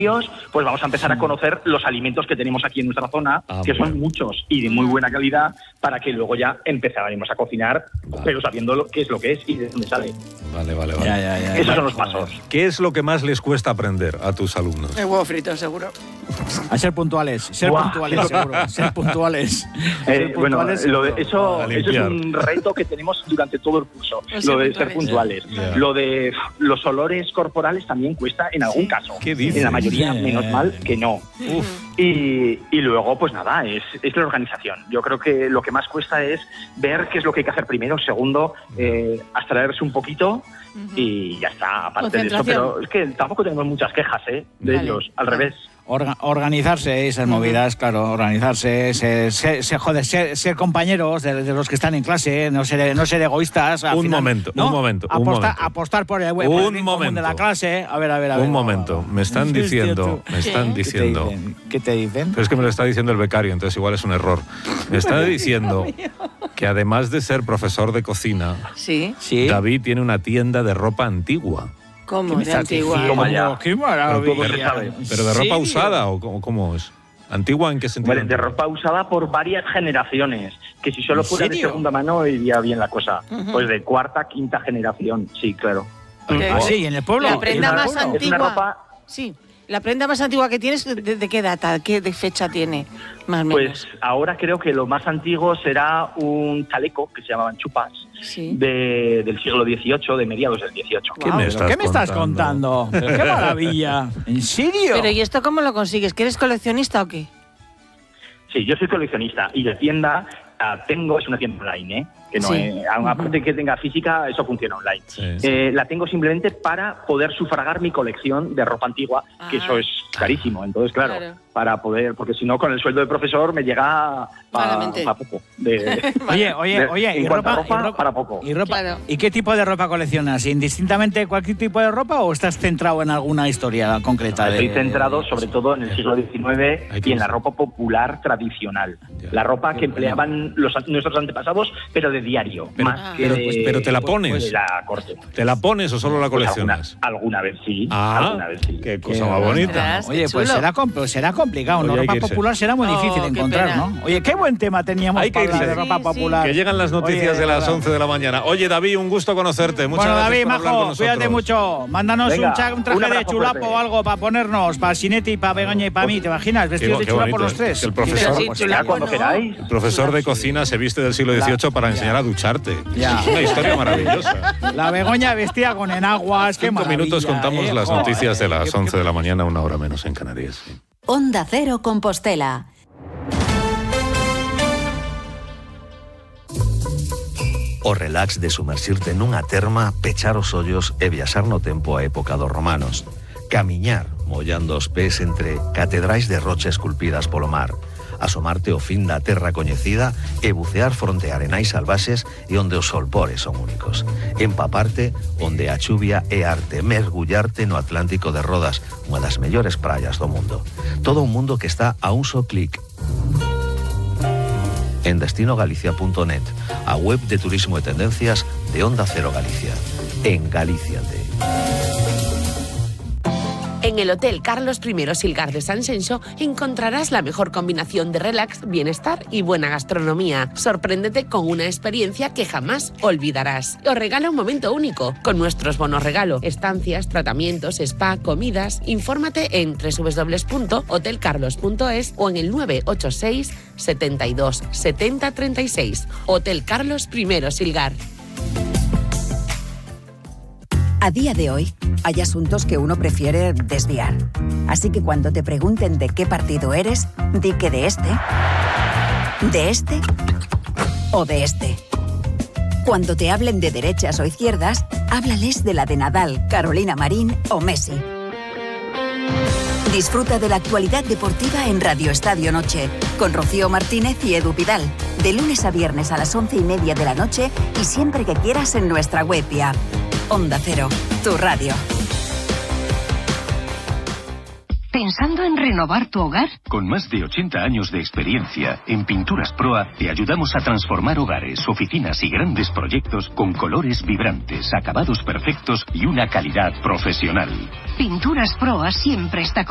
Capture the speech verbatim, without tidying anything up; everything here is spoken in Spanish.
pues vamos a empezar a conocer los alimentos que tenemos aquí en nuestra zona, ah, que bueno. son muchos y de muy buena calidad, para que luego ya empezaremos a cocinar, vale. pero sabiendo lo, qué es lo que es y de dónde sale. Vale, vale, vale. Ya, ya, ya, Esos ya. son los pasos. ¿Qué es lo que más les cuesta aprender a tus alumnos? El huevo frito, seguro. A ser puntuales, ser Buah. puntuales, seguro. Ser puntuales. Eh, ser puntuales bueno, lo de, eso, eso es un reto que tenemos durante todo el curso, no lo de ser puntuales. Yeah. Lo de los olores corporales también cuesta en algún sí. caso. ¿Qué dices? En la mayoría, yeah. menos mal que no. Uf. Y, y luego, pues nada, es, es la organización. Yo creo que lo que más cuesta es ver qué es lo que hay que hacer primero, segundo, eh, abstraerse un poquito uh-huh. y ya está, aparte de eso. Pero es que tampoco tenemos muchas quejas, ¿eh? De vale. ellos, al revés. Orga, organizarse, esas movidas, claro, organizarse, ser, ser, ser, joder, ser, ser compañeros de, de los que están en clase, no ser, no ser egoístas. Un, final, momento, ¿no? un momento, apostar, un momento. Apostar por el, por el un bien momento. común de la clase. A ver, a ver, a ver. Un momento, me están diciendo, me están ¿Qué? diciendo. ¿Qué te dicen? ¿Qué te dicen? Pero es que me lo está diciendo el becario, entonces igual es un error. Me está diciendo que además de ser profesor de cocina, ¿Sí? ¿Sí? David tiene una tienda de ropa antigua. ¿Cómo? ¿De antigua? ¿Cómo ya? ¡Qué maravilla! Pero, pero de ropa usada, ¿o cómo, cómo es? ¿Antigua en qué sentido? Bueno, de ropa usada por varias generaciones, que si solo fuera de segunda mano iría bien la cosa. Uh-huh. Pues de cuarta, quinta generación, sí, claro. Ah, sí, en el pueblo. La prenda es más una, antigua. Es una ropa... Sí. La prenda más antigua que tienes, ¿de, de qué data? ¿Qué de fecha tiene? Más o menos. Pues ahora creo que lo más antiguo será un chaleco que se llamaban chupas, sí. de, del siglo dieciocho, de mediados del dieciocho. Wow. ¿Qué, me estás, ¿Qué me estás contando? contando? ¡Qué maravilla! ¿En serio? Pero ¿y esto cómo lo consigues? ¿Que eres coleccionista o qué? Sí, yo soy coleccionista y la tienda la tengo, es una tienda online, ¿eh? Que no sí. es, aparte de que tenga física, eso funciona online. Sí, sí. Eh, la tengo simplemente para poder sufragar mi colección de ropa antigua, ah. que eso es carísimo. Entonces, claro, claro, para poder, porque si no, con el sueldo de profesor me llega para pa poco. De, oye, oye, de, oye, en y ropa, ropa, y ropa para poco. ¿Y, ropa, claro. ¿Y qué tipo de ropa coleccionas? ¿Indistintamente cualquier tipo de ropa o estás centrado en alguna historia concreta? Estoy de, centrado sobre todo en el siglo diecinueve y en la ropa popular tradicional. La ropa que empleaban los, nuestros antepasados, pero de diario. Pero, más ah. que pero, de, pues, pero te la pones. Pues, de la corte. ¿Te la pones o solo la coleccionas? Pues alguna, alguna vez sí. Ah, alguna vez sí. Qué cosa más bonita. Oye, pues será, será complicado, ¿no? Oye, ropa popular será muy difícil oh, de encontrar, ¿no? Oye, qué buen tema teníamos hay que para hablar de ropa sí, popular. Sí. Que llegan las noticias Oye, de las once de la mañana. Oye, David, un gusto conocerte. Muchas bueno, gracias David, por hablar majo, con cuídate mucho. Mándanos Venga, un, cha, un traje un de chulapo fuerte. O algo para ponernos, para Sinetti, para Begoña y para mí. ¿Te imaginas? Vestidos qué, de chulapo los tres. El profesor, sí, chulapo, cuando no. queráis. El profesor de cocina se viste del siglo dieciocho para enseñar a ducharte. Ya. Es una historia maravillosa. La Begoña vestía con enaguas. Qué Cinco minutos contamos eh, las joder, noticias de las qué, once qué... de la mañana, una hora menos en Canarias. Onda Cero Compostela. O relax de sumerxirte nunha terma, pechar os ollos e viaxar no tempo a época dos romanos. Camiñar, mollando os pés entre catedrais de rocha esculpidas polo mar. Asomarte ao fin da terra coñecida e bucear fronte a arenais salvaxes e onde os solpores son únicos. Empaparte onde a chuvia é arte, mergullarte no Atlántico de Rodas, unha das mellores praias do mundo. Todo un mundo que está a un só clic. En destino galicia punto net, a web de turismo e tendencias de Onda Cero Galicia. En Galíciate. En el Hotel Carlos primero Silgar de San Xenxo encontrarás la mejor combinación de relax, bienestar y buena gastronomía. Sorpréndete con una experiencia que jamás olvidarás. Os regala un momento único con nuestros bonos regalo, estancias, tratamientos, spa, comidas. Infórmate en doble u doble u doble u punto hotel carlos punto es o en el nueve ocho seis, setenta y dos, setenta, treinta y seis. Hotel Carlos primero Silgar. A día de hoy, hay asuntos que uno prefiere desviar. Así que cuando te pregunten de qué partido eres, di que de este, de este o de este. Cuando te hablen de derechas o izquierdas, háblales de la de Nadal, Carolina Marín o Messi. Disfruta de la actualidad deportiva en Radio Estadio Noche, con Rocío Martínez y Edu Pidal, de lunes a viernes a las once y media de la noche y siempre que quieras en nuestra web y app. Onda Cero, tu radio. ¿Pensando en renovar tu hogar? Con más de ochenta años de experiencia, en Pinturas Proa te ayudamos a transformar hogares, oficinas y grandes proyectos con colores vibrantes, acabados perfectos y una calidad profesional. Pinturas Proa siempre está